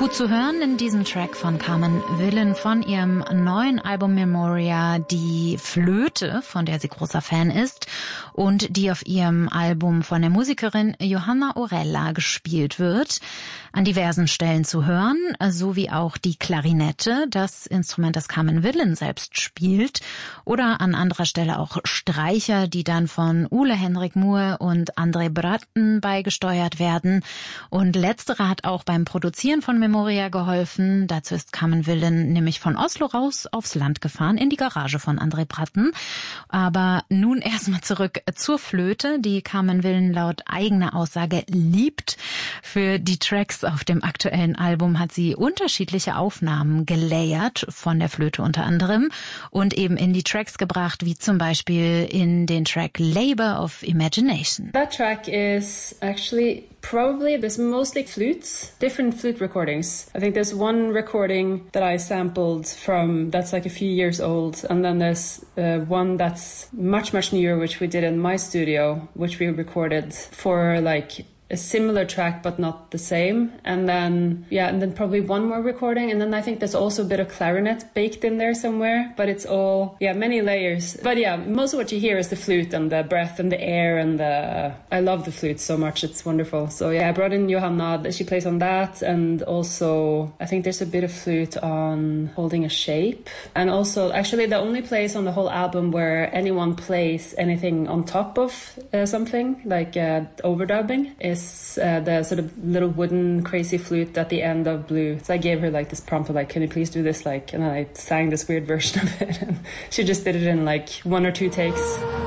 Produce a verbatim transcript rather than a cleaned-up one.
Gut zu hören in diesem Track von Carmen Willen von ihrem neuen Album Memoria, die Flöte, von der sie großer Fan ist und die auf ihrem Album von der Musikerin Johanna Orella gespielt wird. An diversen Stellen zu hören, sowie auch die Klarinette, das Instrument, das Carmen Willen selbst spielt, oder an anderer Stelle auch Streicher, die dann von Ole Henrik Moe und André Bratten beigesteuert werden. Und letzterer hat auch beim Produzieren von Memoria geholfen. Dazu ist Carmen Willen nämlich von Oslo raus aufs Land gefahren, in die Garage von André Bratten. Aber nun erstmal zurück zur Flöte, die Carmen Willen laut eigener Aussage liebt. Für die Tracks auf dem aktuellen Album hat sie unterschiedliche Aufnahmen gelayert, von der Flöte unter anderem, und eben in die Tracks gebracht, wie zum Beispiel in den Track Labor of Imagination. That track is actually probably, there's mostly flutes, different flute recordings. I think there's one recording that I sampled from, that's like a few years old, and then there's uh, one that's much, much newer, which we did in my studio, which we recorded for like a similar track but not the same, and then yeah and then probably one more recording, and then I think there's also a bit of clarinet baked in there somewhere, but it's all yeah many layers. But yeah, most of what you hear is the flute and the breath and the air, and the I love the flute so much, it's wonderful. So yeah, I brought in Johanna, she plays on that, and also I think there's a bit of flute on Holding a Shape, and also actually the only place on the whole album where anyone plays anything on top of uh, something like uh, overdubbing is Uh, the sort of little wooden crazy flute at the end of Blue. So I gave her like this prompt of like, can you please do this, like, and I sang this weird version of it, and she just did it in like one or two takes.